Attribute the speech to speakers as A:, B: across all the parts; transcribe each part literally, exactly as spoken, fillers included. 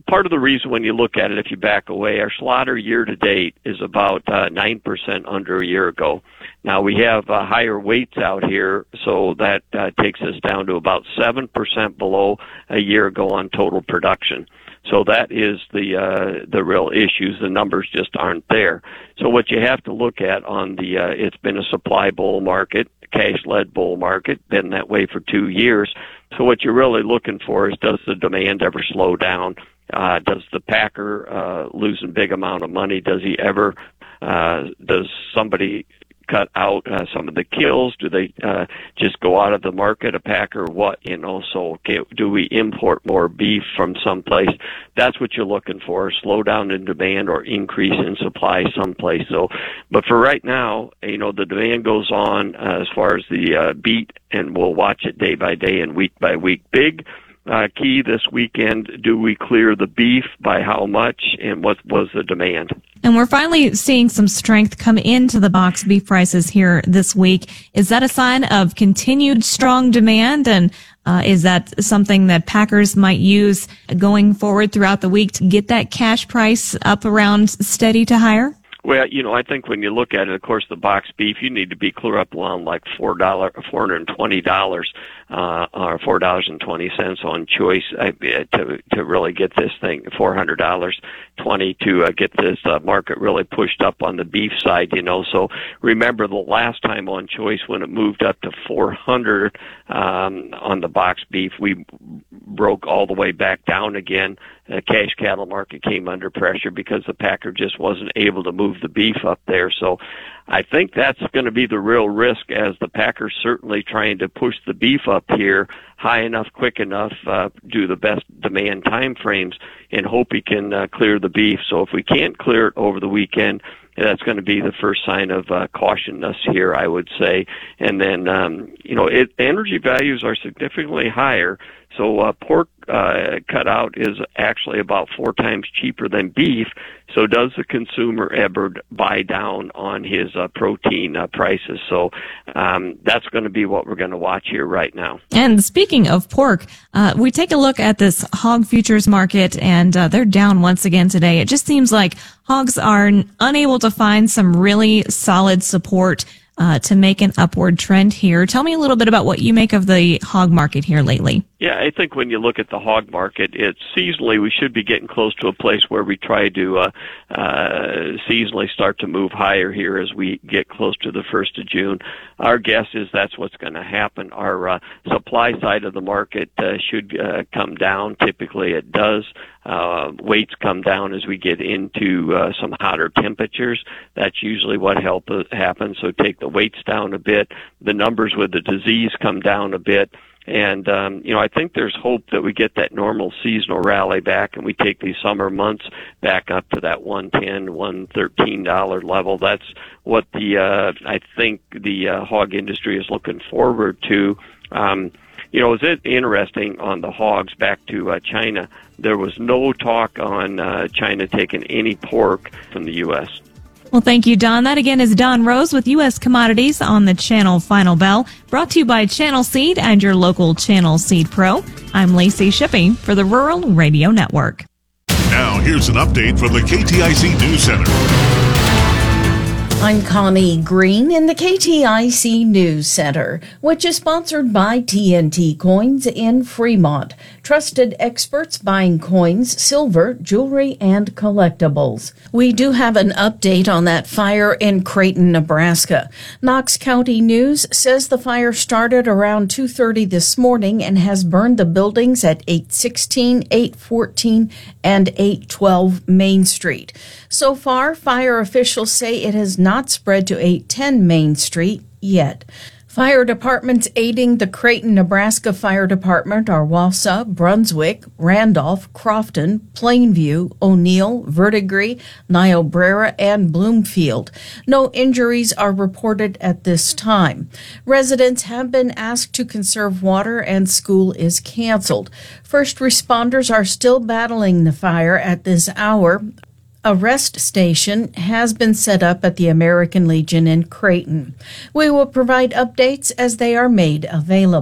A: part of the reason when you look at it, if you back away, our slaughter year to date is about uh, nine percent under a year ago. Now we have uh, higher weights out here, so that uh, takes us down to about seven percent below a year ago on total production. So that is the uh, the real issues. The numbers just aren't there. So what you have to look at on the uh, it's been a supply bull market, cash-led bull market, been that way for two years. So what you're really looking for is, does the demand ever slow down? Uh, does the packer uh, lose a big amount of money? Does he ever? Uh, does somebody cut out uh, some of the kills? Do they uh, just go out of the market, a packer, what, you know? So okay, do we import more beef from someplace? That's what you're looking for, slow down in demand or increase in supply someplace. So, but for right now, you know, the demand goes on uh, as far as the uh, beat, and we'll watch it day by day and week by week. Big uh, key this weekend, do we clear the beef, by how much, and what was the demand?
B: And we're finally seeing some strength come into the box beef prices here this week. Is that a sign of continued strong demand? And uh, is that something that packers might use going forward throughout the week to get that cash price up around steady to higher?
A: Well, you know, I think when you look at it, of course, the box beef, you need to be clear up around like four dollars, four hundred twenty dollars, uh, or four dollars and twenty cents on choice uh, to to really get this thing, four hundred dollars twenty to uh, get this uh, market really pushed up on the beef side, you know. So remember the last time on choice when it moved up to four hundred um, on the box beef, we broke all the way back down again. The cash cattle market came under pressure because the packer just wasn't able to move the beef up there. So I think that's going to be the real risk, as the packers certainly trying to push the beef up here high enough, quick enough, uh, do the best demand time frames, and hope he can uh, clear the beef. So if we can't clear it over the weekend, that's going to be the first sign of uh, cautiousness here, I would say. And then, um, you know, it, energy values are significantly higher. So uh, pork uh, cutout is actually about four times cheaper than beef. So does the consumer ever buy down on his uh, protein uh, prices? So um, that's going to be what we're going to watch here right now.
B: And speaking of pork, uh, we take a look at this hog futures market, and uh, they're down once again today. It just seems like hogs are unable to find some really solid support uh, to make an upward trend here. Tell me a little bit about what you make of the hog market here lately.
A: Yeah, I think when you look at the hog market, it's seasonally, we should be getting close to a place where we try to uh, uh, seasonally start to move higher here as we get close to the first of June. Our guess is that's what's going to happen. Our uh, supply side of the market uh, should uh, come down. Typically it does. Uh, weights come down as we get into uh, some hotter temperatures. That's usually what help, uh, happens. So take the weights down a bit. The numbers with the disease come down a bit. And, um, you know, I think there's hope that we get that normal seasonal rally back and we take these summer months back up to that one ten, one thirteen dollar level. That's what the, uh, I think the uh, hog industry is looking forward to. Um, you know, is it interesting on the hogs back to uh, China? There was no talk on uh, China taking any pork from the U S
B: Well, thank you, Don. That again is Don Rose with U S Commodities on the Channel Final Bell, brought to you by Channel Seed and your local Channel Seed Pro. I'm Lacey Shippey for the Rural Radio Network.
C: Now, here's an update from the K T I C News Center.
D: I'm Connie Green in the K T I C News Center, which is sponsored by T N T Coins in Fremont. Trusted experts buying coins, silver, jewelry, and collectibles. We do have an update on that fire in Creighton, Nebraska. Knox County News says the fire started around two thirty this morning and has burned the buildings at eight sixteen, eight fourteen, and eight twelve Main Street. So far, fire officials say it has not spread to eight ten Main Street yet. Fire departments aiding the Creighton, Nebraska Fire Department are Wausau, Brunswick, Randolph, Crofton, Plainview, O'Neill, Verdigris, Niobrara, and Bloomfield. No injuries are reported at this time. Residents have been asked to conserve water and school is canceled. First responders are still battling the fire at this hour. A rest station has been set up at the American Legion in Creighton. We will provide updates as they are made available.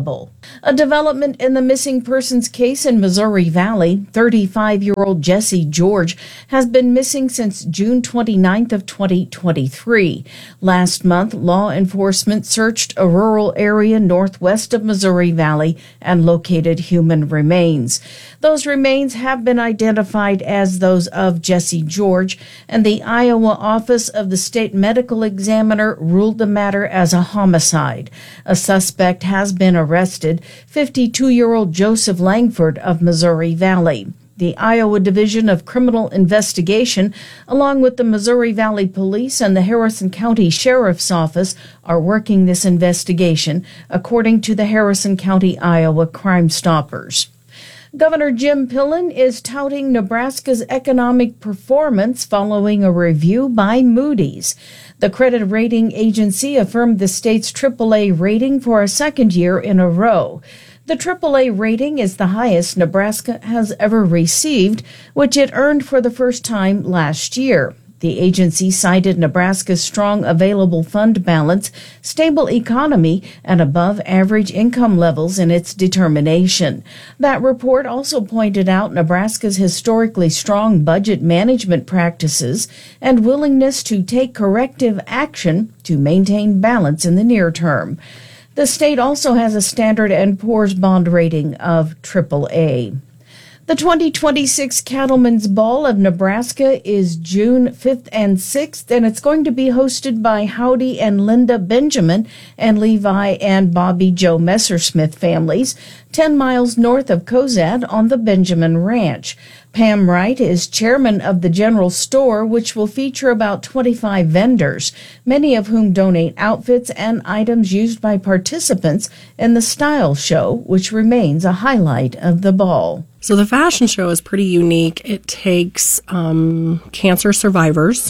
D: A development in the missing persons case in Missouri Valley. thirty-five-year-old Jesse George has been missing since June twenty-ninth of twenty twenty-three. Last month, law enforcement searched a rural area northwest of Missouri Valley and located human remains. Those remains have been identified as those of Jesse George, and the Iowa Office of the State Medical Examiner ruled the matter as a homicide. A suspect has been arrested, fifty-two-year-old Joseph Langford of Missouri Valley. The Iowa Division of Criminal Investigation, along with the Missouri Valley Police and the Harrison County Sheriff's Office, are working this investigation, according to the Harrison County, Iowa Crime Stoppers. Governor Jim Pillen is touting Nebraska's economic performance following a review by Moody's. The credit rating agency affirmed the state's triple A rating for a second year in a row. The triple A rating is the highest Nebraska has ever received, which it earned for the first time last year. The agency cited Nebraska's strong available fund balance, stable economy, and above-average income levels in its determination. That report also pointed out Nebraska's historically strong budget management practices and willingness to take corrective action to maintain balance in the near term. The state also has a Standard and Poor's bond rating of triple A. The twenty twenty-six Cattlemen's Ball of Nebraska is June fifth and sixth, and it's going to be hosted by Howdy and Linda Benjamin and Levi and Bobby Joe Messersmith families, ten miles north of Cozad on the Benjamin Ranch. Pam Wright is chairman of the general store, which will feature about twenty-five vendors, many of whom donate outfits and items used by participants in the style show, which remains a highlight of the ball.
E: So the fashion show is pretty unique. It takes um, cancer survivors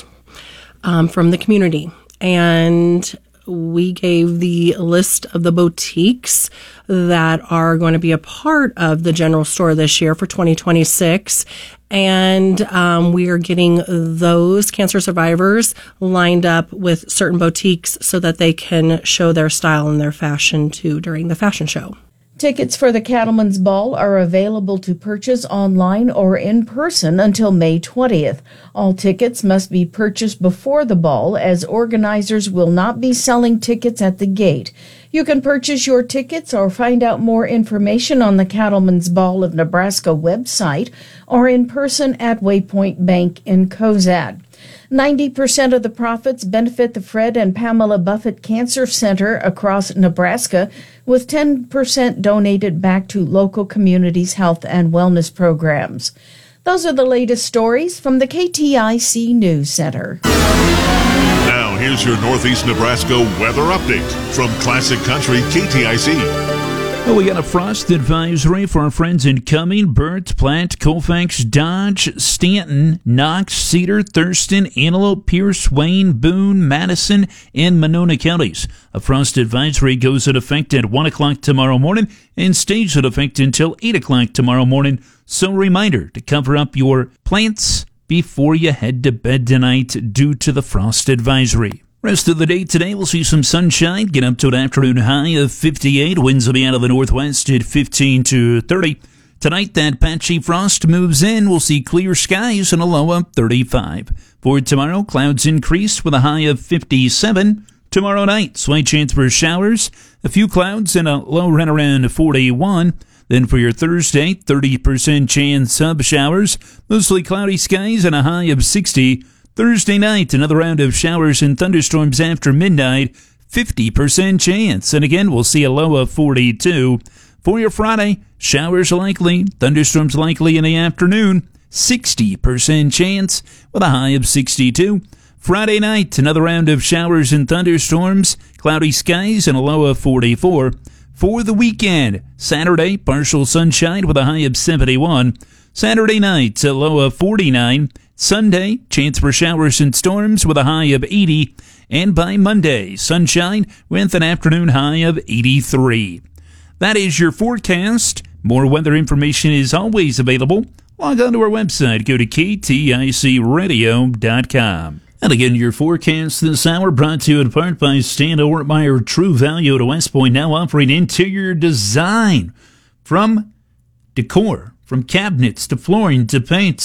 E: um, from the community, and we gave the list of the boutiques that are going to be a part of the general store this year for twenty twenty-six. And um, we are getting those cancer survivors lined up with certain boutiques so that they can show their style and their fashion too during the fashion show.
D: Tickets for the Cattlemen's Ball are available to purchase online or in person until May twentieth. All tickets must be purchased before the ball, as organizers will not be selling tickets at the gate. You can purchase your tickets or find out more information on the Cattlemen's Ball of Nebraska website or in person at Waypoint Bank in Cozad. ninety percent of the profits benefit the Fred and Pamela Buffett Cancer Center across Nebraska, with ten percent donated back to local communities' health and wellness programs. Those are the latest stories from the K T I C News Center.
C: Now, here's your Northeast Nebraska weather update from Classic Country K T I C.
F: Well, we got a frost advisory for our friends in Cumming, Burt, Platte, Colfax, Dodge, Stanton, Knox, Cedar, Thurston, Antelope, Pierce, Wayne, Boone, Madison, and Monona counties. A frost advisory goes into effect at one o'clock tomorrow morning and stays in effect until eight o'clock tomorrow morning. So a reminder to cover up your plants before you head to bed tonight due to the frost advisory. Rest of the day today, we'll see some sunshine, get up to an afternoon high of fifty-eight. Winds will be out of the northwest at fifteen to thirty. Tonight, that patchy frost moves in. We'll see clear skies and a low of thirty-five. For tomorrow, clouds increase with a high of fifty-seven. Tomorrow night, slight chance for showers, a few clouds and a low right around forty-one. Then for your Thursday, thirty percent chance of showers, mostly cloudy skies and a high of sixty. Thursday night, another round of showers and thunderstorms after midnight, fifty percent chance. And again, we'll see a low of forty-two. For your Friday, showers likely, thunderstorms likely in the afternoon, sixty percent chance with a high of sixty-two. Friday night, another round of showers and thunderstorms, cloudy skies and a low of forty-four. For the weekend, Saturday, partial sunshine with a high of seventy-one. Saturday night, a low of forty-nine. Sunday, chance for showers and storms with a high of eighty. And by Monday, sunshine with an afternoon high of eighty-three. That is your forecast. More weather information is always available. Log on to our website. Go to K T I C radio dot com. And again, your forecast this hour brought to you in part by Stan Ortmeyer, True Value to West Point, now offering interior design from decor, from cabinets to flooring to paint.